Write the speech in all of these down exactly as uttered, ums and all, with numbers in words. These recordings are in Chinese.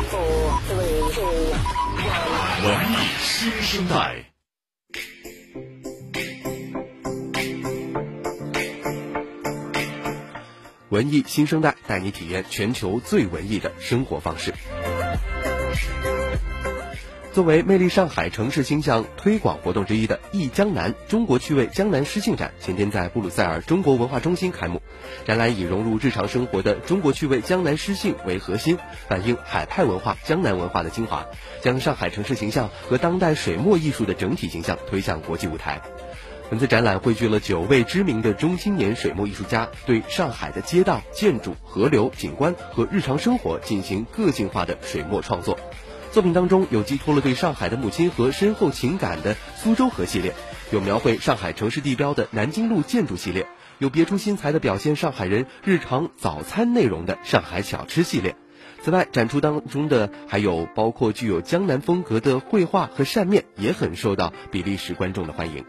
文艺新生代。 文艺新生代带你体验全球最文艺的生活方式。作为魅力上海城市形象推广活动之一的忆江南中国趣味江南诗信展前天在布鲁塞尔中国文化中心开幕。展览以融入日常生活的中国趣味江南诗信为核心，反映海派文化江南文化的精华，将上海城市形象和当代水墨艺术的整体形象推向国际舞台。本次展览汇聚了九位知名的中青年水墨艺术家，对上海的街道、建筑、河流、景观和日常生活进行个性化的水墨创作。作品当中有寄托了对上海的母亲河深厚情感的苏州河系列，有描绘上海城市地标的南京路建筑系列，有别出心裁的表现上海人日常早餐内容的上海小吃系列。此外，展出当中的还有包括具有江南风格的绘画和扇面，也很受到比利时观众的欢迎。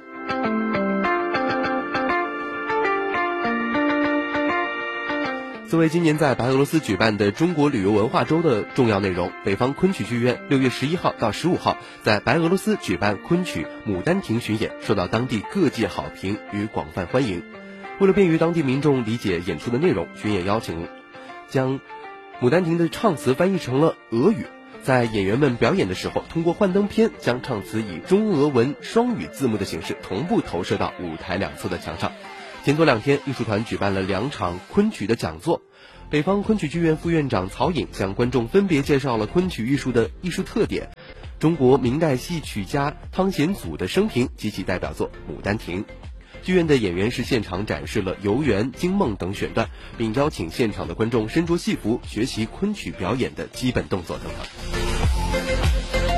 作为今年在白俄罗斯举办的中国旅游文化周的重要内容，北方昆曲剧院六月十一号到十五号在白俄罗斯举办昆曲《牡丹亭》巡演，受到当地各界好评与广泛欢迎。为了便于当地民众理解演出的内容，巡演邀请将《牡丹亭》的唱词翻译成了俄语，在演员们表演的时候，通过幻灯片将唱词以中俄文双语字幕的形式同步投射到舞台两侧的墙上。前头两天，艺术团举办了两场昆曲的讲座。北方昆曲剧院副院长曹颖向观众分别介绍了昆曲艺术的艺术特点、中国明代戏曲家汤显祖的生平及其代表作《牡丹亭》。剧院的演员是现场展示了游园、惊梦等选段，并邀请现场的观众身着戏服学习昆曲表演的基本动作等等。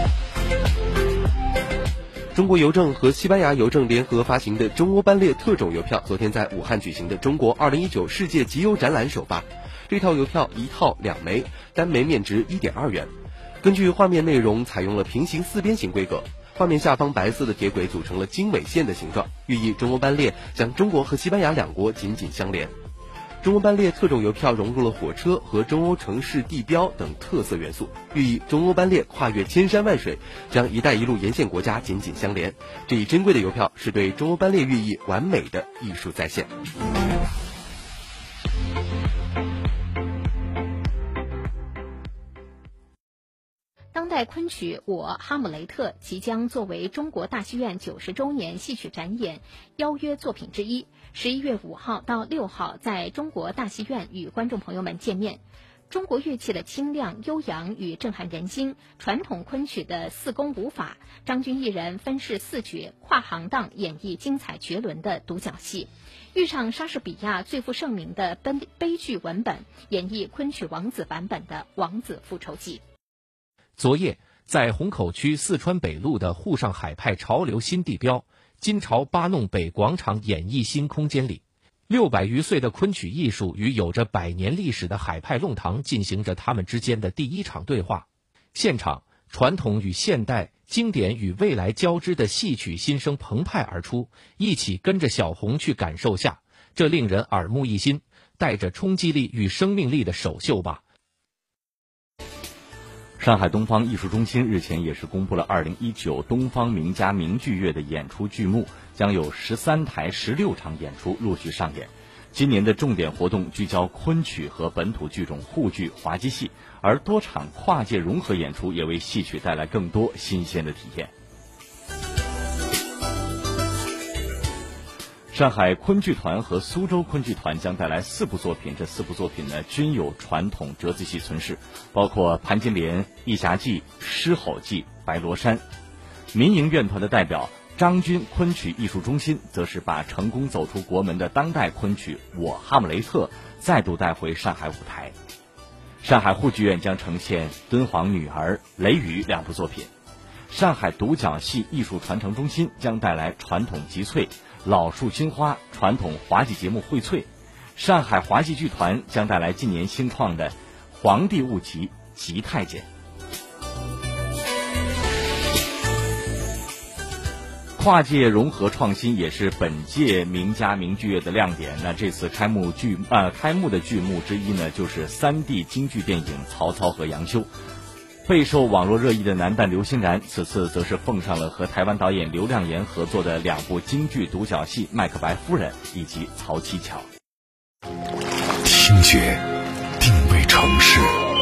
中国邮政和西班牙邮政联合发行的中欧班列特种邮票昨天在武汉举行的中国二零一九世界集邮展览首发。这套邮票一套两枚，单枚面值 一点二元。根据画面内容采用了平行四边形规格，画面下方白色的铁轨组成了经纬线的形状，寓意中欧班列将中国和西班牙两国紧紧相连。中欧班列特种邮票融入了火车和中欧城市地标等特色元素，寓意中欧班列跨越千山万水，将一带一路沿线国家紧紧相连。这一珍贵的邮票是对中欧班列寓意完美的艺术再现。 当代昆曲《我哈姆雷特》即将作为中国大戏院九十周年戏曲展演邀约作品之一，十一月五号到六号在中国大戏院与观众朋友们见面。中国乐器的清亮悠扬与震撼人心，传统昆曲的四功五法，张军一人分饰四角，跨行当演绎精彩绝伦的独角戏，遇上莎士比亚最负盛名的悲悲剧文本，演绎昆曲王子版本的《王子复仇记》。 昨夜，在虹口区四川北路的沪上海派潮流新地标金朝八弄北广场演艺新空间里，六百余岁的昆曲艺术与有着百年历史的海派弄堂进行着他们之间的第一场对话。现场，传统与现代、经典与未来交织的戏曲新声澎湃而出，一起跟着小红去感受下这令人耳目一新、带着冲击力与生命力的首秀吧。 上海东方艺术中心日前也是公布了二零一九东方名家名剧月的演出剧目，将有十三台十六场演出陆续上演。今年的重点活动聚焦昆曲和本土剧种沪剧、滑稽戏，而多场跨界融合演出也为戏曲带来更多新鲜的体验。上海昆剧团和苏州昆剧团将带来四部作品，这四部作品呢均有传统折子戏存世，包括《潘金莲》《义侠记》《狮吼记》《白罗山》。民营院团的代表张军昆曲艺术中心则是把成功走出国门的当代昆曲《我哈姆雷特》再度带回上海舞台。上海沪剧院将呈现《敦煌女儿》《雷雨》两部作品。上海独角戏艺术传承中心将带来传统集萃、老树新花传统滑稽节目荟萃。上海滑稽剧团将带来今年新创的皇帝误集吉太监。跨界融合创新也是本届名家名剧月的亮点。那这次开幕剧呃开幕的剧目之一呢，就是三 D 京剧电影《曹操和杨修》。 备受网络热议的男旦刘欣然，此次则是奉上了和台湾导演刘亮言合作的两部京剧独角戏《麦克白夫人》以及《曹七巧》。 听觉定位城市，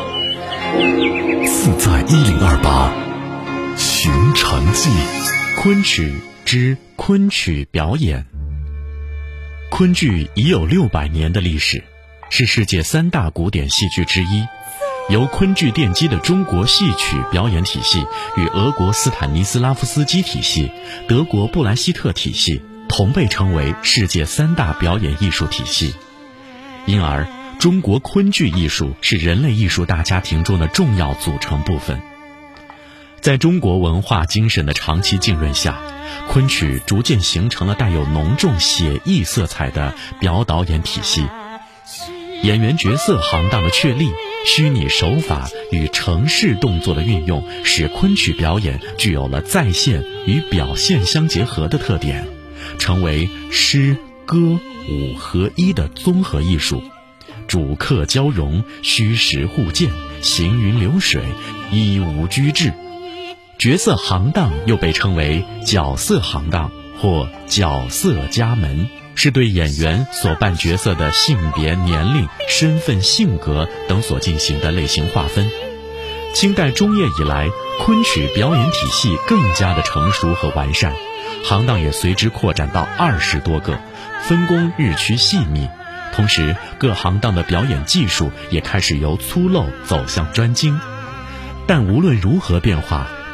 自在一零二八，寻常记。 昆曲之昆曲表演。昆剧已有六百年的历史，是世界三大古典戏剧之一。由昆剧奠基的中国戏曲表演体系与俄国斯坦尼斯拉夫斯基体系、德国布莱希特体系同被称为世界三大表演艺术体系。因而，中国昆剧艺术是人类艺术大家庭中的重要组成部分。在中国文化精神的长期浸润下，昆曲逐渐形成了带有浓重写意色彩的表导演体系。演员角色行当的确立、虚拟手法与程式动作的运用，使昆曲表演具有了再现与表现相结合的特点，成为诗、歌、舞合一的综合艺术。主客交融，虚实互鉴，行云流水，一无拘滞。角色行当又被称为角色行当或角色家门，是对演员所扮角色的性别、年龄、身份、性格等所进行的类型划分。清代中叶以来，昆曲表演体系更加的成熟和完善，行当也随之扩展到二十多个，分工日趋细密。同时，各行当的表演技术也开始由粗陋走向专精。但无论如何变化，